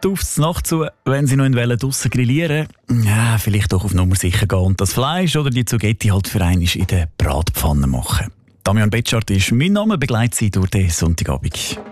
heute auf die Nacht zu, wenn Sie noch in Wellen draussen grillieren, ja, vielleicht doch auf Nummer sicher gehen und das Fleisch oder die Zugetti halt für einmal in der Bratpfanne machen. Damian Betschart ist mein Name, begleitet Sie durch den Sonntagabend.